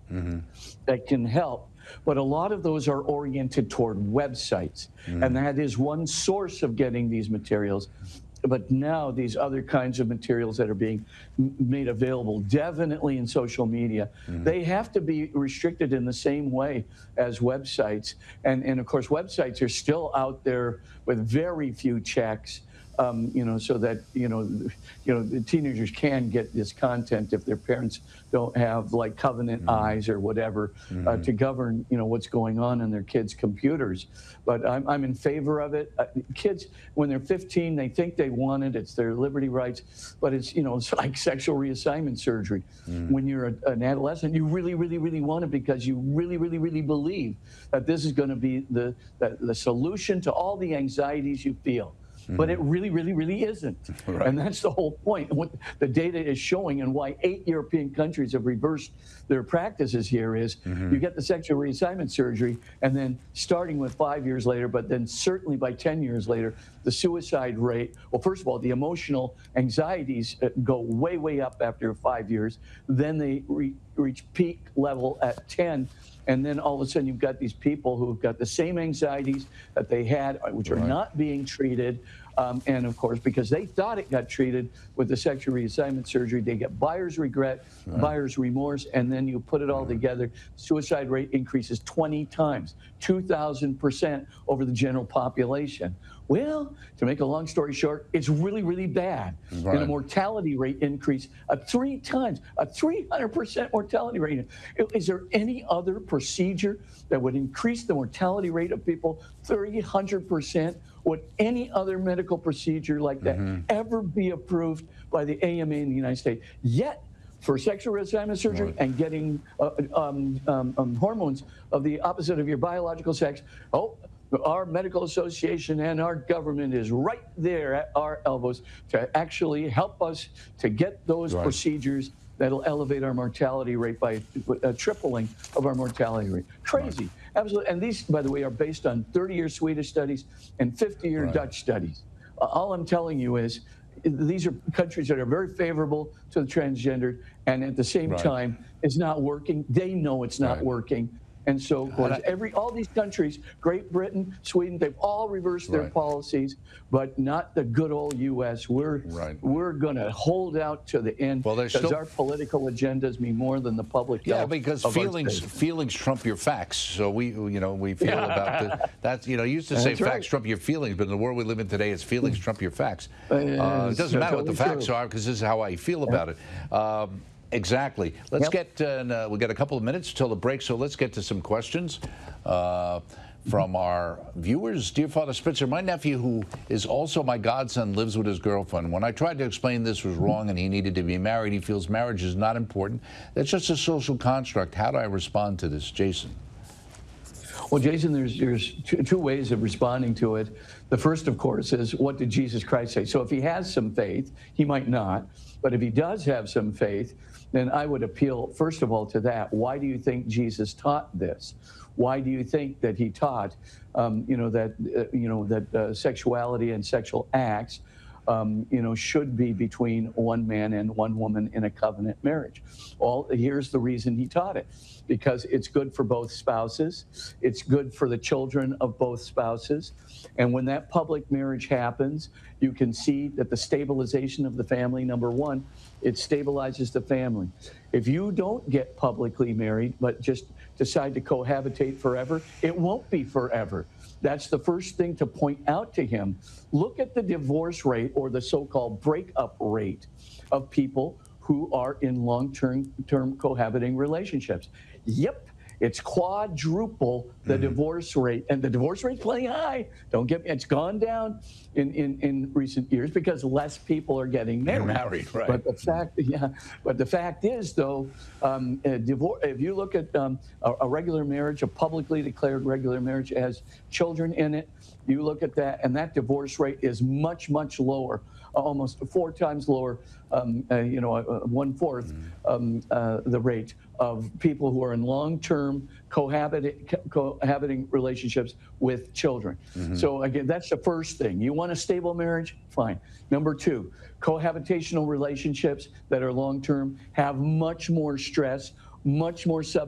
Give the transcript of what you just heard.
that can help. But a lot of those are oriented toward websites, and that is one source of getting these materials. But now these other kinds of materials that are being made available, definitely in social media, they have to be restricted in the same way as websites. And of course, websites are still out there with very few checks. So that the teenagers can get this content if their parents don't have like Covenant Eyes or whatever to govern what's going on in their kids' computers. But I'm in favor of it. Kids, when they're 15, they think they want it. It's their liberty rights. But it's like sexual reassignment surgery. When you're an adolescent, you really, really, really want it because you really, really, really believe that this is going to be the solution to all the anxieties you feel. But it really, really, really isn't. Right. And that's the whole point. What the data is showing and why 8 European countries have reversed their practices here is you get the sexual reassignment surgery, and then starting with 5 years later, but then certainly by 10 years later, the suicide rate, well, first of all, the emotional anxieties go way, way up after 5 years. Then they reach peak level at 10. And then all of a sudden, you've got these people who've got the same anxieties that they had, which are not being treated. And of course, because they thought it got treated with the sexual reassignment surgery, they get buyer's regret, buyer's remorse, and then you put it all together. Suicide rate increases 20 times, 2,000% over the general population. Well, to make a long story short, it's really, really bad. And a mortality rate increase of 3 times, a 300% mortality rate. Is there any other procedure that would increase the mortality rate of people 300%? Would any other medical procedure like that ever be approved by the AMA in the United States? Yet, for sexual reassignment surgery and getting hormones of the opposite of your biological sex, our medical association and our government is right there at our elbows to actually help us to get those procedures that'll elevate our mortality rate by a tripling of our mortality rate. Crazy. Absolutely. And these, by the way, are based on 30-year Swedish studies and 50-year Dutch studies. All I'm telling you is these are countries that are very favorable to the transgendered, and at the same time, it's not working. They know it's not working. And so, of course, all these countries, Great Britain, Sweden, they've all reversed their policies, but not the good old U.S. We're going to hold out to the end because our political agendas mean more than the public health. Yeah, because feelings trump your facts. So we feel about that. You used to say facts trump your feelings, but in the world we live in today, it's feelings trump your facts. It doesn't matter what the facts are because this is how I feel about it. Exactly. Let's get, we got a couple of minutes till the break, so let's get to some questions from our viewers. Dear Father Spitzer, my nephew, who is also my godson, lives with his girlfriend. When I tried to explain this was wrong and he needed to be married, he feels marriage is not important. That's just a social construct. How do I respond to this? Jason. Well, Jason, there's two ways of responding to it. The first, of course, is what did Jesus Christ say? So if he has some faith, he might not. But if he does have some faith, then I would appeal, first of all, to that. Why do you think Jesus taught this? Why do you think that he taught, that sexuality and sexual acts, should be between one man and one woman in a covenant marriage? Well, here's the reason he taught it. Because it's good for both spouses. It's good for the children of both spouses. And when that public marriage happens, you can see that the stabilization of the family, number one, it stabilizes the family. If you don't get publicly married, but just decide to cohabitate forever, it won't be forever. That's the first thing to point out to him. Look at the divorce rate or the so-called breakup rate of people who are in long-term cohabiting relationships. Yep, it's quadruple the divorce rate, and the divorce rate's plenty high. Don't get me; it's gone down in recent years because less people are getting married. Right? But the fact is, though, divorce. If you look at a regular marriage, a publicly declared regular marriage has children in it, you look at that, and that divorce rate is much, much lower. Almost 4 times lower, 1/4 the rate of people who are in long-term cohabiting relationships with children. So again, that's the first thing. You want a stable marriage? Fine. Number 2, cohabitational relationships that are long-term have much more stress, much more